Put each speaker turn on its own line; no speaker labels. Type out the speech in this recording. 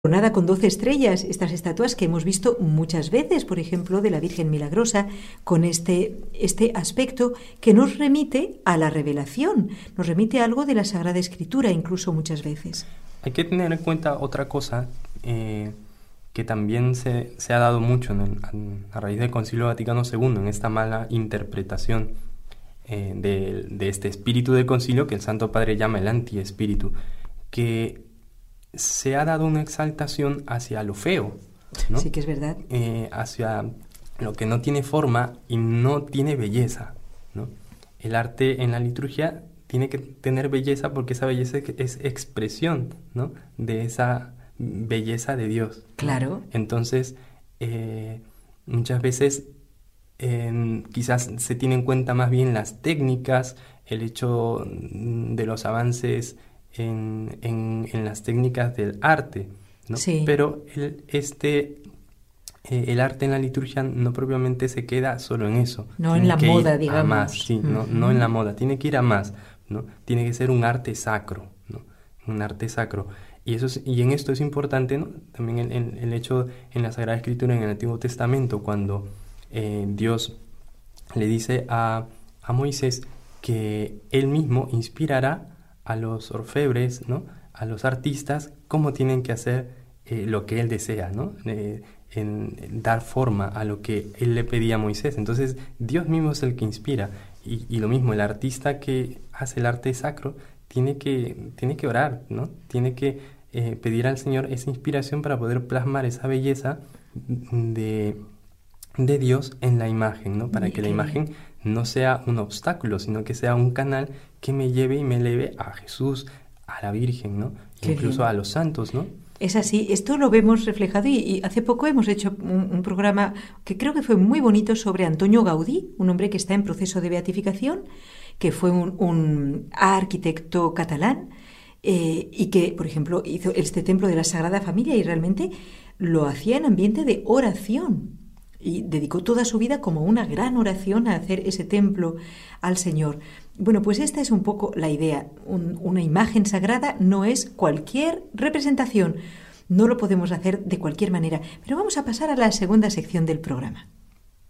coronada con 12 estrellas, estas estatuas que hemos visto muchas veces, por ejemplo, de la Virgen Milagrosa, con este aspecto que nos remite a la revelación, nos remite a algo de la Sagrada Escritura, incluso muchas veces.
Hay que tener en cuenta otra cosa que también se ha dado mucho a raíz del Concilio Vaticano II, en esta mala interpretación de este espíritu del concilio que el Santo Padre llama el antiespíritu, que se ha dado una exaltación hacia lo feo, ¿no?
Sí, que es verdad.
Hacia lo que no tiene forma y no tiene belleza, ¿no? El arte en la liturgia tiene que tener belleza porque esa belleza es expresión, ¿no?, de esa belleza de Dios, ¿no?
Claro.
Entonces, muchas veces quizás se tiene en cuenta más bien las técnicas, el hecho de los avances en las técnicas del arte, ¿no?
Sí.
Pero el arte en la liturgia no propiamente se queda solo en eso.
No en la moda, digamos.
A más, sí, no en la moda, tiene que ir a más, ¿no? Tiene que ser un arte sacro, ¿no? Un arte sacro. Y en esto es importante, ¿no?, también el hecho en la Sagrada Escritura, en el Antiguo Testamento, cuando Dios le dice a Moisés que él mismo inspirará a los orfebres, ¿no?, a los artistas, cómo tienen que hacer lo que él desea, ¿no?, en dar forma a lo que él le pedía a Moisés. Entonces Dios mismo es el que inspira, y lo mismo, el artista que hace el arte sacro tiene que orar, ¿no? Tiene que pedir al Señor esa inspiración para poder plasmar esa belleza de Dios en la imagen, ¿no? Para que la imagen no sea un obstáculo, sino que sea un canal que me lleve y me eleve a Jesús, a la Virgen, ¿no? Incluso a los santos, ¿no?
Es así, esto lo vemos reflejado y hace poco hemos hecho un programa que creo que fue muy bonito sobre Antonio Gaudí, un hombre que está en proceso de beatificación, que fue un arquitecto catalán y que, por ejemplo, hizo este templo de la Sagrada Familia y realmente lo hacía en ambiente de oración y dedicó toda su vida como una gran oración a hacer ese templo al Señor. Bueno, pues esta es un poco la idea. Una imagen sagrada no es cualquier representación. No lo podemos hacer de cualquier manera. Pero vamos a pasar a la segunda sección del programa.